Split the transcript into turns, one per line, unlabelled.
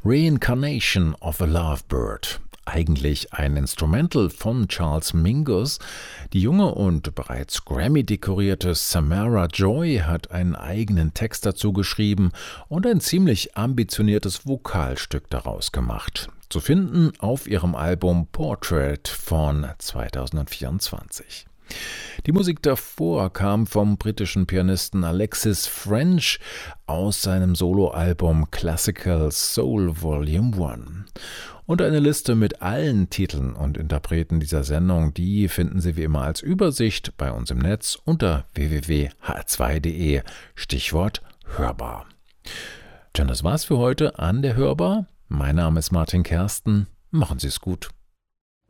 Reincarnation of a Lovebird. Eigentlich ein Instrumental von Charles Mingus. Die junge und bereits Grammy-dekorierte Samara Joy hat einen eigenen Text dazu geschrieben und ein ziemlich ambitioniertes Vokalstück daraus gemacht. Zu finden auf ihrem Album Portrait von 2024. Die Musik davor kam vom britischen Pianisten Alexis French aus seinem Soloalbum Classical Soul Volume 1. Und eine Liste mit allen Titeln und Interpreten dieser Sendung, die finden Sie wie immer als Übersicht bei uns im Netz unter www.hr2.de, Stichwort Hörbar. Tja, das war's für heute an der Hörbar. Mein Name ist Martin Kersten. Machen Sie es gut.